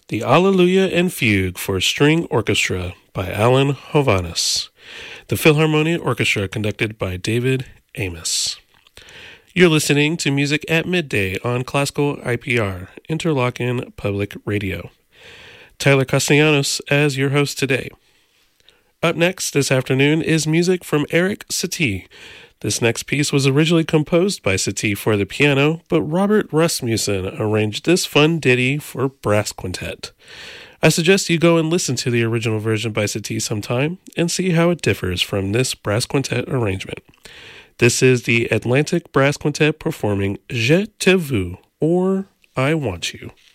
The Alleluia and Fugue for String Orchestra by Alan Hovhaness. The Philharmonia Orchestra conducted by David Amos. You're listening to Music at Midday on Classical IPR, Interlochen Public Radio. Tyler Castellanos as your host today. Up next this afternoon is music from Eric Satie. This next piece was originally composed by Satie for the piano, but Robert Rasmussen arranged this fun ditty for brass quintet. I suggest you go and listen to the original version by Satie sometime and see how it differs from this brass quintet arrangement. This is the Atlantic Brass Quintet performing Je te veux, or I Want You.